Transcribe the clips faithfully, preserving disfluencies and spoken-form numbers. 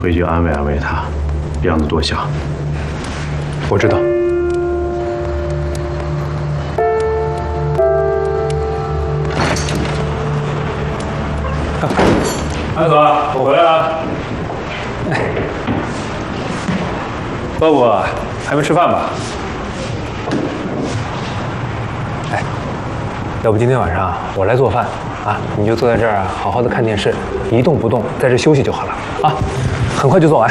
回去安慰安慰他，别让他多想。 我知道。安总，我回来了。伯伯，还没吃饭吧？哎，要不今天晚上我来做饭啊？你就坐在这儿好好的看电视，一动不动，在这休息就好了啊！很快就做完。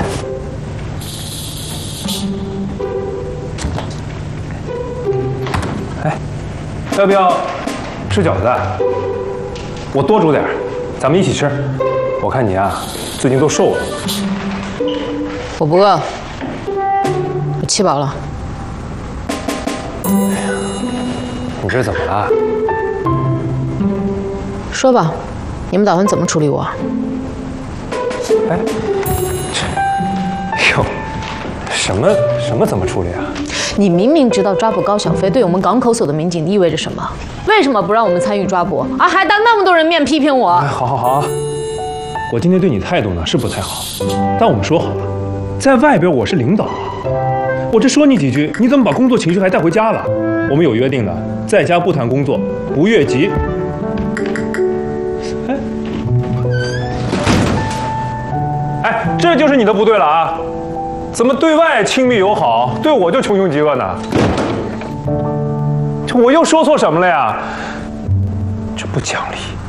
哎，要不要吃饺子？我多煮点，咱们一起吃。我看你啊，最近都瘦了。 我不饿，我吃饱了。 你这是怎么了？ 说吧，你们打算怎么处理我？ 哎，这，哟，什么什么怎么处理啊？ 你明明知道抓捕高小飞对我们港口所的民警意味着什么，为什么不让我们参与抓捕啊？还当那么多人面批评我？ 哎，好好好，我今天对你态度呢是不太好，但我们说好了，在外边我是领导啊，我这说你几句，你怎么把工作情绪还带回家了？我们有约定的，在家不谈工作，不越级。哎，哎，这就是你的不对了啊！怎么对外亲密友好，对我就穷凶极恶呢？这我又说错什么了呀？这不讲理。